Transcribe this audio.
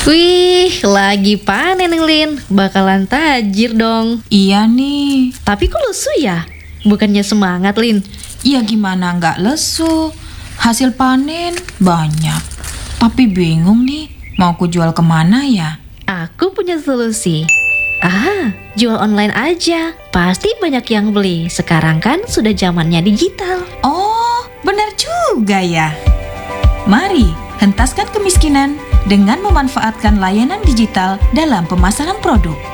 Wih, lagi panen nih, Lin. Bakalan tajir dong. Iya nih. Tapi kok lesu ya? Bukannya semangat, Lin? Ya gimana nggak lesu? Hasil panen banyak. Tapi bingung nih, mau ku jual kemana ya? Aku punya solusi. Jual online aja. Pasti banyak yang beli. Sekarang kan sudah zamannya digital. Oh, benar juga ya. Mari, hentaskan kemiskinan dengan memanfaatkan layanan digital dalam pemasaran produk.